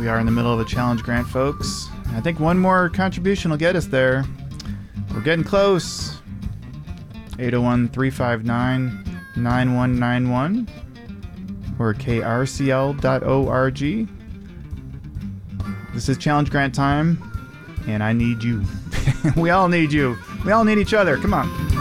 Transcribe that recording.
We are in the middle of a challenge grant, folks. I think one more contribution will get us there. We're getting close. 801-359-9191 or krcl.org. This is challenge grant time, and I need you. We all need you. We all need each other. Come on.